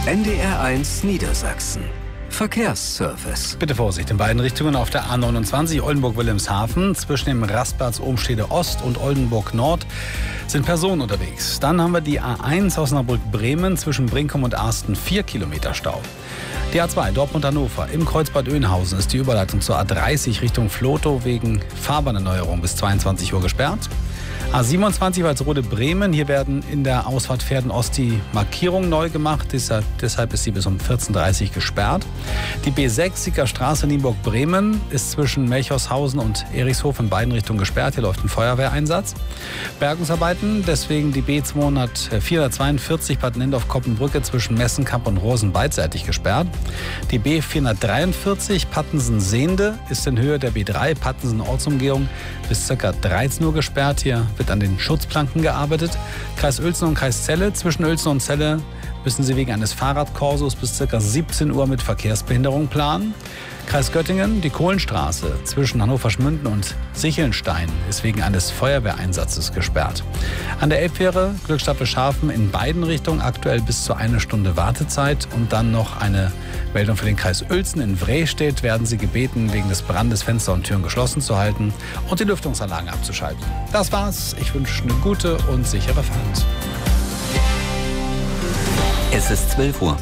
NDR1 Niedersachsen. Verkehrsservice. Bitte Vorsicht in beiden Richtungen auf der A29 Oldenburg-Wilhelmshaven. Zwischen dem Rastplatz Ohmstede Ost und Oldenburg Nord sind Personen unterwegs. Dann haben wir die A1 Osnabrück-Bremen zwischen Brinkum und Arsten 4 Kilometer Stau. Die A2 Dortmund-Hannover im Kreuzbad Oeynhausen ist die Überleitung zur A30 Richtung Vlotho wegen Fahrbahnerneuerung bis 22 Uhr gesperrt. A27 Walsrode-Bremen. Hier werden in der Ausfahrt Pferden-Ost die Markierungen neu gemacht. Deshalb ist sie bis um 14.30 Uhr gesperrt. Die B6 Siegerstraße Nienburg-Bremen ist zwischen Melchorshausen und Erichshof in beiden Richtungen gesperrt. Hier läuft ein Feuerwehreinsatz. Bergungsarbeiten, deswegen die B442 Bad Nendorf-Koppenbrücke zwischen Messenkamp und Rosen beidseitig gesperrt. Die B443 Pattensen-Sehnde ist in Höhe der B3 Pattensen-Ortsumgehung bis ca. 13 Uhr gesperrt. Hier wird an den Schutzplanken gearbeitet. Kreis Uelzen und Kreis Celle. Zwischen Uelzen und Celle müssen Sie wegen eines Fahrradkorsos bis ca. 17 Uhr mit Verkehrsbehinderung planen. Kreis Göttingen, die Kohlenstraße zwischen Hannover-Schmünden und Sichelnstein ist wegen eines Feuerwehreinsatzes gesperrt. An der Elbfähre Glückstadt-Wilschafen in beiden Richtungen aktuell bis zu 1 Stunde Wartezeit. Und dann noch eine Meldung für den Kreis Uelzen. In Vrestedt werden Sie gebeten, wegen des Brandes Fenster und Türen geschlossen zu halten und die Lüftungsanlagen abzuschalten. Das war's. Ich wünsche eine gute und sichere Fahrt. Es ist 12 Uhr.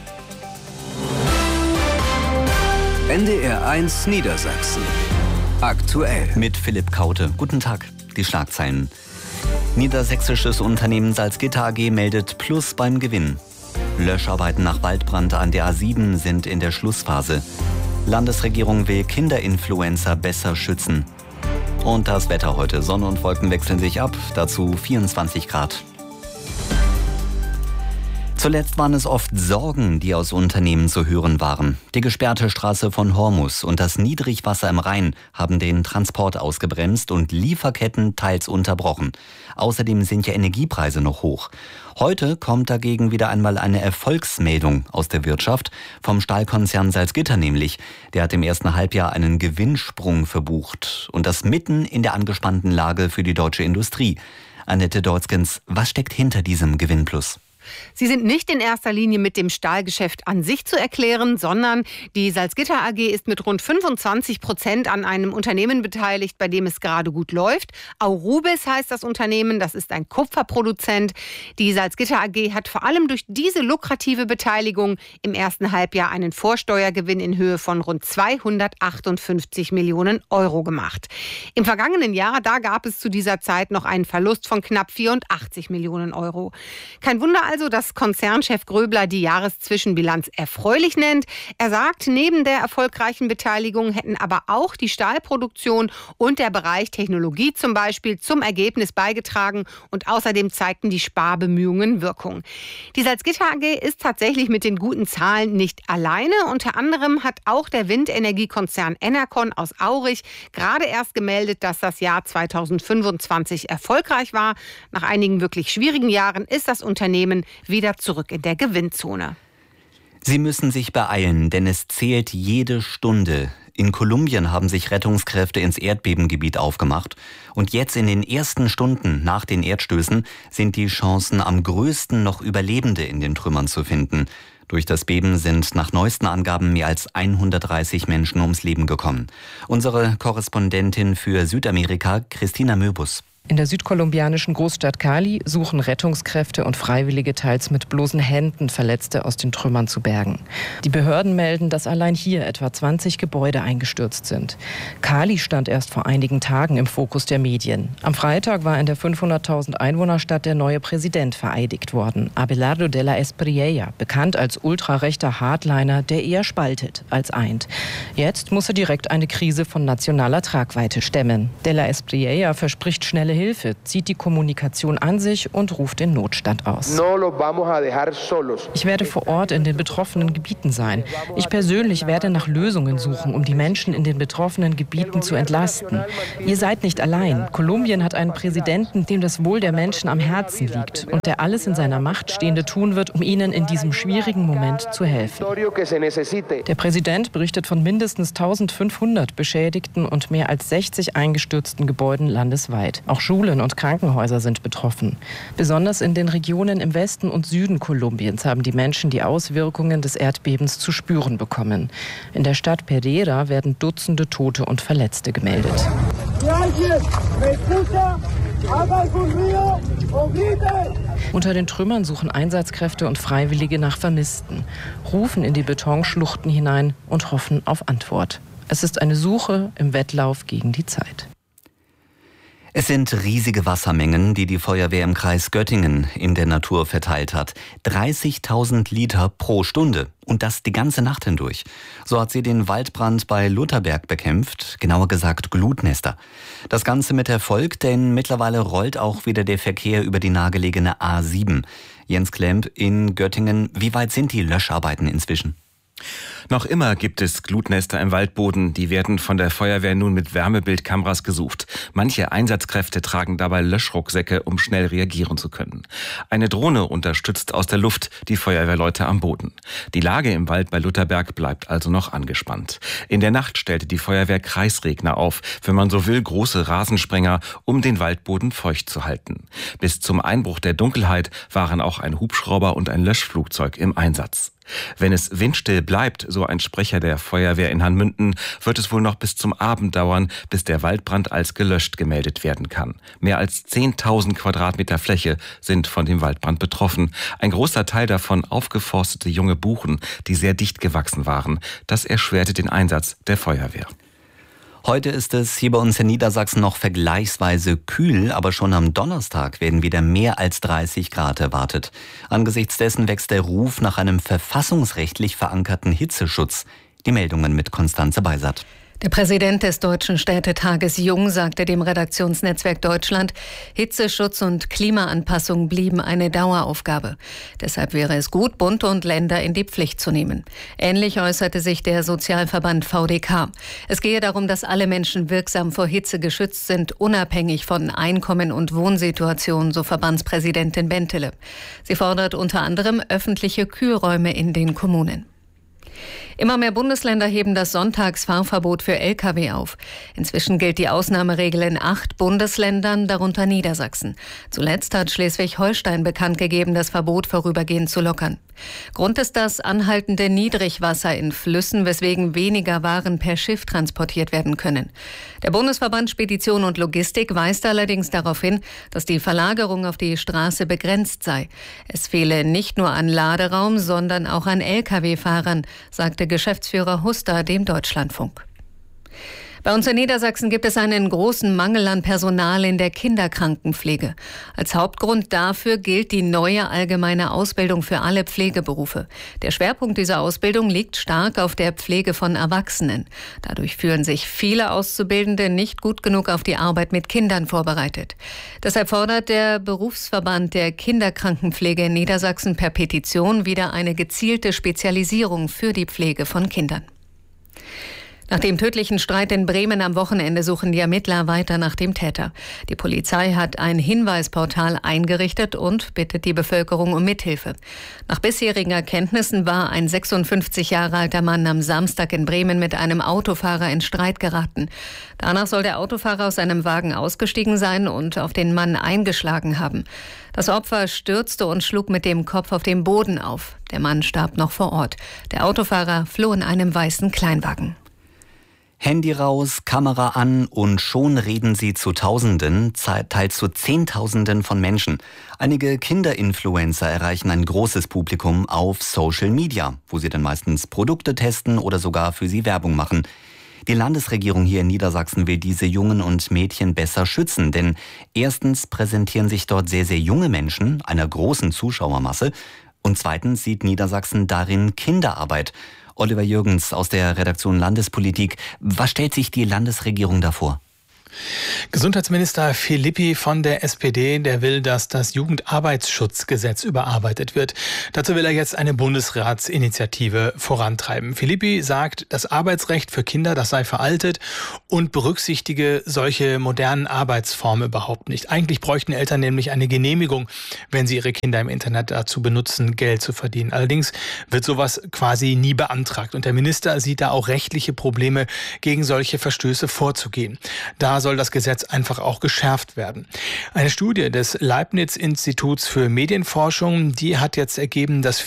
NDR1 Niedersachsen. Aktuell. Mit Philipp Kaute. Guten Tag. Die Schlagzeilen. Niedersächsisches Unternehmen Salzgitter AG meldet Plus beim Gewinn. Löscharbeiten nach Waldbrand an der A7 sind in der Schlussphase. Landesregierung will Kinderinfluencer besser schützen. Und das Wetter heute. Sonne und Wolken wechseln sich ab. Dazu 24 Grad. Zuletzt waren es oft Sorgen, die aus Unternehmen zu hören waren. Die gesperrte Straße von Hormus und das Niedrigwasser im Rhein haben den Transport ausgebremst und Lieferketten teils unterbrochen. Außerdem sind ja Energiepreise noch hoch. Heute kommt dagegen wieder einmal eine Erfolgsmeldung aus der Wirtschaft, vom Stahlkonzern Salzgitter nämlich. Der hat im ersten Halbjahr einen Gewinnsprung verbucht. Und das mitten in der angespannten Lage für die deutsche Industrie. Annette Deutzgens, was steckt hinter diesem Gewinnplus? Sie sind nicht in erster Linie mit dem Stahlgeschäft an sich zu erklären, sondern die Salzgitter AG ist mit rund 25% an einem Unternehmen beteiligt, bei dem es gerade gut läuft. Aurubis heißt das Unternehmen, das ist ein Kupferproduzent. Die Salzgitter AG hat vor allem durch diese lukrative Beteiligung im ersten Halbjahr einen Vorsteuergewinn in Höhe von rund 258 Millionen Euro gemacht. Im vergangenen Jahr, da gab es zu dieser Zeit noch einen Verlust von knapp 84 Millionen Euro. Kein Wunder also, dass Konzernchef Gröbler die Jahreszwischenbilanz erfreulich nennt. Er sagt, neben der erfolgreichen Beteiligung hätten aber auch die Stahlproduktion und der Bereich Technologie zum Beispiel zum Ergebnis beigetragen und außerdem zeigten die Sparbemühungen Wirkung. Die Salzgitter AG ist tatsächlich mit den guten Zahlen nicht alleine. Unter anderem hat auch der Windenergiekonzern Enercon aus Aurich gerade erst gemeldet, dass das Jahr 2025 erfolgreich war. Nach einigen wirklich schwierigen Jahren ist das Unternehmen wieder zurück in der Gewinnzone. Sie müssen sich beeilen, denn es zählt jede Stunde. In Kolumbien haben sich Rettungskräfte ins Erdbebengebiet aufgemacht. Und jetzt in den ersten Stunden nach den Erdstößen sind die Chancen am größten, noch Überlebende in den Trümmern zu finden. Durch das Beben sind nach neuesten Angaben mehr als 130 Menschen ums Leben gekommen. Unsere Korrespondentin für Südamerika, Christina Möbus. In der südkolumbianischen Großstadt Cali suchen Rettungskräfte und Freiwillige teils mit bloßen Händen Verletzte aus den Trümmern zu bergen. Die Behörden melden, dass allein hier etwa 20 Gebäude eingestürzt sind. Cali stand erst vor einigen Tagen im Fokus der Medien. Am Freitag war in der 500.000 Einwohnerstadt der neue Präsident vereidigt worden, Abelardo de la Espriella, bekannt als ultrarechter Hardliner, der eher spaltet als eint. Jetzt muss er direkt eine Krise von nationaler Tragweite stemmen. De la Espriella verspricht schnelle Hilfe, zieht die Kommunikation an sich und ruft den Notstand aus. Ich werde vor Ort in den betroffenen Gebieten sein. Ich persönlich werde nach Lösungen suchen, um die Menschen in den betroffenen Gebieten zu entlasten. Ihr seid nicht allein. Kolumbien hat einen Präsidenten, dem das Wohl der Menschen am Herzen liegt und der alles in seiner Macht Stehende tun wird, um ihnen in diesem schwierigen Moment zu helfen. Der Präsident berichtet von mindestens 1500 beschädigten und mehr als 60 eingestürzten Gebäuden landesweit. Auch Schulen und Krankenhäuser sind betroffen. Besonders in den Regionen im Westen und Süden Kolumbiens haben die Menschen die Auswirkungen des Erdbebens zu spüren bekommen. In der Stadt Pereira werden Dutzende Tote und Verletzte gemeldet. Unter den Trümmern suchen Einsatzkräfte und Freiwillige nach Vermissten, rufen in die Betonschluchten hinein und hoffen auf Antwort. Es ist eine Suche im Wettlauf gegen die Zeit. Es sind riesige Wassermengen, die die Feuerwehr im Kreis Göttingen in der Natur verteilt hat. 30.000 Liter pro Stunde. Und das die ganze Nacht hindurch. So hat sie den Waldbrand bei Lutherberg bekämpft, genauer gesagt Glutnester. Das Ganze mit Erfolg, denn mittlerweile rollt auch wieder der Verkehr über die nahegelegene A7. Jens Klemp in Göttingen, wie weit sind die Löscharbeiten inzwischen? Noch immer gibt es Glutnester im Waldboden. Die werden von der Feuerwehr nun mit Wärmebildkameras gesucht. Manche Einsatzkräfte tragen dabei Löschrucksäcke, um schnell reagieren zu können. Eine Drohne unterstützt aus der Luft die Feuerwehrleute am Boden. Die Lage im Wald bei Lutherberg bleibt also noch angespannt. In der Nacht stellte die Feuerwehr Kreisregner auf, wenn man so will, große Rasensprenger, um den Waldboden feucht zu halten. Bis zum Einbruch der Dunkelheit waren auch ein Hubschrauber und ein Löschflugzeug im Einsatz. Wenn es windstill bleibt, so ein Sprecher der Feuerwehr in Hanmünden, wird es wohl noch bis zum Abend dauern, bis der Waldbrand als gelöscht gemeldet werden kann. Mehr als 10.000 Quadratmeter Fläche sind von dem Waldbrand betroffen. Ein großer Teil davon aufgeforstete junge Buchen, die sehr dicht gewachsen waren. Das erschwerte den Einsatz der Feuerwehr. Heute ist es hier bei uns in Niedersachsen noch vergleichsweise kühl, aber schon am Donnerstag werden wieder mehr als 30 Grad erwartet. Angesichts dessen wächst der Ruf nach einem verfassungsrechtlich verankerten Hitzeschutz. Die Meldungen mit Konstanze Beisert. Der Präsident des Deutschen Städtetages Jung sagte dem Redaktionsnetzwerk Deutschland, Hitzeschutz und Klimaanpassung blieben eine Daueraufgabe. Deshalb wäre es gut, Bund und Länder in die Pflicht zu nehmen. Ähnlich äußerte sich der Sozialverband VDK. Es gehe darum, dass alle Menschen wirksam vor Hitze geschützt sind, unabhängig von Einkommen und Wohnsituation, so Verbandspräsidentin Bentele. Sie fordert unter anderem öffentliche Kühlräume in den Kommunen. Immer mehr Bundesländer heben das Sonntagsfahrverbot für Lkw auf. Inzwischen gilt die Ausnahmeregel in 8 Bundesländern, darunter Niedersachsen. Zuletzt hat Schleswig-Holstein bekannt gegeben, das Verbot vorübergehend zu lockern. Grund ist das anhaltende Niedrigwasser in Flüssen, weswegen weniger Waren per Schiff transportiert werden können. Der Bundesverband Spedition und Logistik weist allerdings darauf hin, dass die Verlagerung auf die Straße begrenzt sei. Es fehle nicht nur an Laderaum, sondern auch an Lkw-Fahrern, sagte Geschäftsführer Huster dem Deutschlandfunk. Bei uns in Niedersachsen gibt es einen großen Mangel an Personal in der Kinderkrankenpflege. Als Hauptgrund dafür gilt die neue allgemeine Ausbildung für alle Pflegeberufe. Der Schwerpunkt dieser Ausbildung liegt stark auf der Pflege von Erwachsenen. Dadurch fühlen sich viele Auszubildende nicht gut genug auf die Arbeit mit Kindern vorbereitet. Deshalb fordert der Berufsverband der Kinderkrankenpflege in Niedersachsen per Petition wieder eine gezielte Spezialisierung für die Pflege von Kindern. Nach dem tödlichen Streit in Bremen am Wochenende suchen die Ermittler weiter nach dem Täter. Die Polizei hat ein Hinweisportal eingerichtet und bittet die Bevölkerung um Mithilfe. Nach bisherigen Erkenntnissen war ein 56 Jahre alter Mann am Samstag in Bremen mit einem Autofahrer in Streit geraten. Danach soll der Autofahrer aus seinem Wagen ausgestiegen sein und auf den Mann eingeschlagen haben. Das Opfer stürzte und schlug mit dem Kopf auf den Boden auf. Der Mann starb noch vor Ort. Der Autofahrer floh in einem weißen Kleinwagen. Handy raus, Kamera an und schon reden sie zu Tausenden, teils zu Zehntausenden von Menschen. Einige Kinderinfluencer erreichen ein großes Publikum auf Social Media, wo sie dann meistens Produkte testen oder sogar für sie Werbung machen. Die Landesregierung hier in Niedersachsen will diese Jungen und Mädchen besser schützen, denn erstens präsentieren sich dort sehr, sehr junge Menschen einer großen Zuschauermasse und zweitens sieht Niedersachsen darin Kinderarbeit. Oliver Jürgens aus der Redaktion Landespolitik. Was stellt sich die Landesregierung da vor? Gesundheitsminister Philippi von der SPD, der will, dass das Jugendarbeitsschutzgesetz überarbeitet wird. Dazu will er jetzt eine Bundesratsinitiative vorantreiben. Philippi sagt, das Arbeitsrecht für Kinder, das sei veraltet und berücksichtige solche modernen Arbeitsformen überhaupt nicht. Eigentlich bräuchten Eltern nämlich eine Genehmigung, wenn sie ihre Kinder im Internet dazu benutzen, Geld zu verdienen. Allerdings wird sowas quasi nie beantragt. Und der Minister sieht da auch rechtliche Probleme, gegen solche Verstöße vorzugehen. Da soll das Gesetz einfach auch geschärft werden. Eine Studie des Leibniz-Instituts für Medienforschung, die hat jetzt ergeben, dass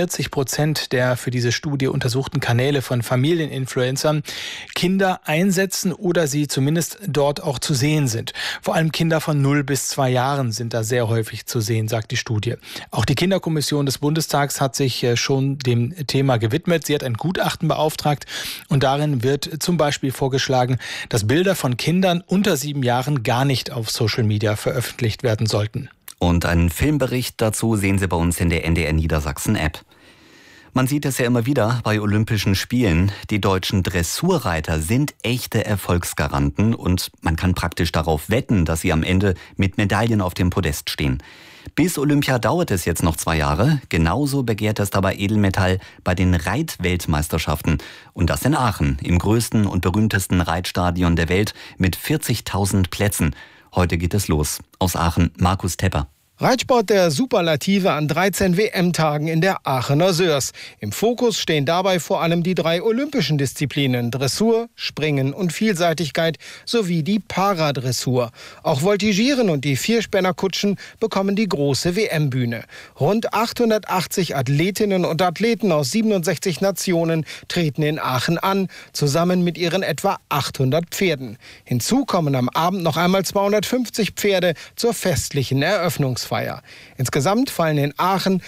44% der für diese Studie untersuchten Kanäle von Familieninfluencern Kinder einsetzen oder sie zumindest dort auch zu sehen sind. Vor allem Kinder von 0 bis 2 Jahren sind da sehr häufig zu sehen, sagt die Studie. Auch die Kinderkommission des Bundestags hat sich schon dem Thema gewidmet. Sie hat ein Gutachten beauftragt und darin wird zum Beispiel vorgeschlagen, dass Bilder von Kindern unter 7 Jahren gar nicht auf Social Media veröffentlicht werden sollten. Und einen Filmbericht dazu sehen Sie bei uns in der NDR Niedersachsen App. Man sieht es ja immer wieder bei Olympischen Spielen. Die deutschen Dressurreiter sind echte Erfolgsgaranten und man kann praktisch darauf wetten, dass sie am Ende mit Medaillen auf dem Podest stehen. Bis Olympia dauert es jetzt noch 2 Jahre. Genauso begehrt es dabei Edelmetall bei den Reitweltmeisterschaften. Und das in Aachen, im größten und berühmtesten Reitstadion der Welt mit 40.000 Plätzen. Heute geht es los. Aus Aachen, Markus Tepper. Reitsport der Superlative an 13 WM-Tagen in der Aachener Sörs. Im Fokus stehen dabei vor allem die 3 olympischen Disziplinen Dressur, Springen und Vielseitigkeit sowie die Paradressur. Auch Voltigieren und die Vierspännerkutschen bekommen die große WM-Bühne. Rund 880 Athletinnen und Athleten aus 67 Nationen treten in Aachen an, zusammen mit ihren etwa 800 Pferden. Hinzu kommen am Abend noch einmal 250 Pferde zur festlichen Eröffnungsfeier. Insgesamt fallen in Aachen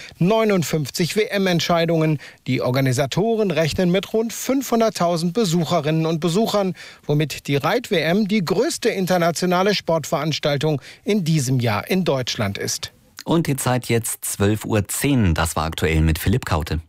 59 WM-Entscheidungen. Die Organisatoren rechnen mit rund 500.000 Besucherinnen und Besuchern, womit die Reit-WM die größte internationale Sportveranstaltung in diesem Jahr in Deutschland ist. Und die Zeit jetzt 12:10 Uhr. Das war aktuell mit Philipp Kaute.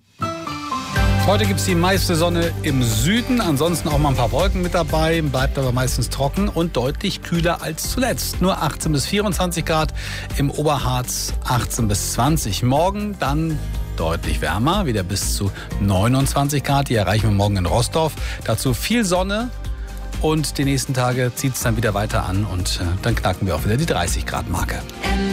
Heute gibt es die meiste Sonne im Süden, ansonsten auch mal ein paar Wolken mit dabei, bleibt aber meistens trocken und deutlich kühler als zuletzt. Nur 18 bis 24 Grad, im Oberharz 18 bis 20. Morgen dann deutlich wärmer, wieder bis zu 29 Grad. Die erreichen wir morgen in Roßdorf. Dazu viel Sonne und die nächsten Tage zieht es dann wieder weiter an und dann knacken wir auch wieder die 30 Grad Marke.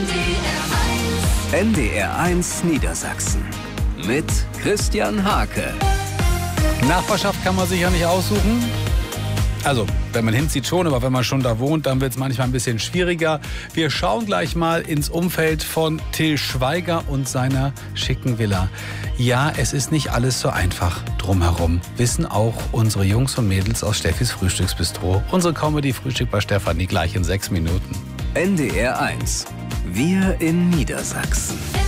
NDR1 Niedersachsen. Mit Christian Hake. Nachbarschaft kann man sich ja nicht aussuchen. Also, wenn man hinzieht schon, aber wenn man schon da wohnt, dann wird es manchmal ein bisschen schwieriger. Wir schauen gleich mal ins Umfeld von Till Schweiger und seiner schicken Villa. Ja, es ist nicht alles so einfach drumherum. Wissen auch unsere Jungs und Mädels aus Steffis Frühstücksbistro. Unsere Comedy-Frühstück bei Stefanie gleich in 6 Minuten. NDR1. Wir in Niedersachsen.